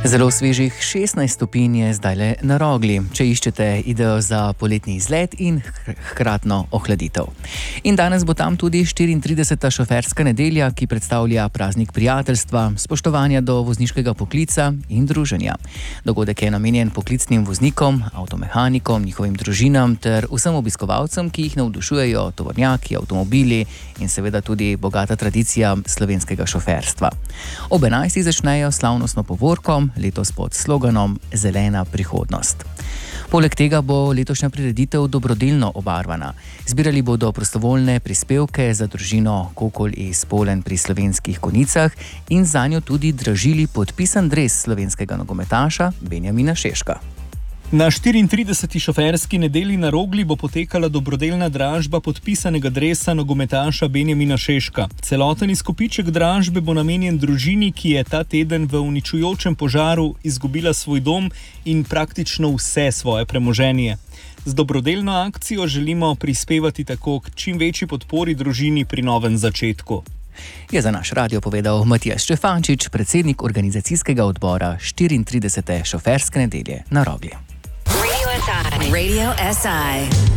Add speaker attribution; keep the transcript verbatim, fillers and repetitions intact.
Speaker 1: Zelo svežih šestnajst stopinj je zdajle na Rogli, če iščete idejo za poletni izlet in hkratno ohladitev. In danes bo tam tudi štiriintrideseta šoferska nedelja, ki predstavlja praznik prijateljstva, spoštovanja do vozniškega poklica in druženja. Dogodek je namenjen poklicnim voznikom, avtomehanikom, njihovim družinam ter vsem obiskovalcem, ki jih navdušujejo tovornjaki, avtomobili in seveda tudi bogata tradicija slovenskega šoferstva. Ob enajstih začnejo slavnostno povorko, letos pod sloganom Zelena prihodnost. Poleg tega bo letošnja prireditev dobrodelno obarvana. Zbirali bodo prostovoljne prispevke za družino Kokol iz Polen pri Slovenskih Konjicah in zanjo tudi dražili podpisan dres slovenskega nogometaša Benjamina Šeška.
Speaker 2: Na štiriintrideseti šoferski nedelji na Rogli bo potekala dobrodelna dražba podpisanega dresa nogometaša Benjamina Šeška. Celoten izkupiček dražbe bo namenjen družini, ki je ta teden v uničujočem požaru izgubila svoj dom in praktično vse svoje premoženje. Z dobrodelno akcijo želimo prispevati tako k čim večji podpori družini pri novem začetku.
Speaker 1: Je za naš radio povedal Matijas Štefančič, predsednik organizacijskega odbora štiriintridesete šoferske nedelje na Rogli.
Speaker 3: Radio S I.